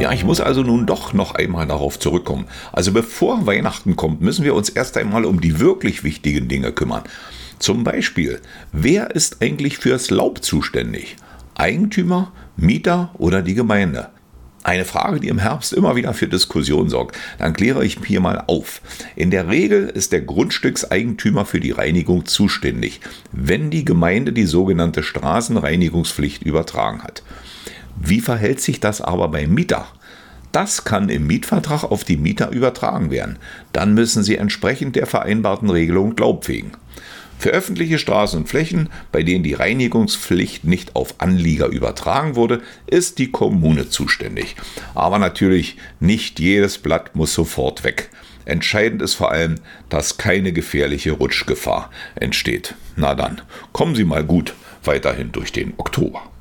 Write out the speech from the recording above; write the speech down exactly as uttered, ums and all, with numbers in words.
Ja, ich muss also nun doch noch einmal darauf zurückkommen. Also bevor Weihnachten kommt, müssen wir uns erst einmal um die wirklich wichtigen Dinge kümmern. Zum Beispiel, wer ist eigentlich fürs Laub zuständig? Eigentümer, Mieter oder die Gemeinde? Eine Frage, die im Herbst immer wieder für Diskussion sorgt. Dann kläre ich hier mal auf. In der Regel ist der Grundstückseigentümer für die Reinigung zuständig, wenn die Gemeinde die sogenannte Straßenreinigungspflicht übertragen hat. Wie verhält sich das aber beim Mieter? Das kann im Mietvertrag auf die Mieter übertragen werden. Dann müssen sie entsprechend der vereinbarten Regelung Laub fegen. Für öffentliche Straßen und Flächen, bei denen die Reinigungspflicht nicht auf Anlieger übertragen wurde, ist die Kommune zuständig. Aber natürlich, nicht jedes Blatt muss sofort weg. Entscheidend ist vor allem, dass keine gefährliche Rutschgefahr entsteht. Na dann, kommen Sie mal gut weiterhin durch den Oktober.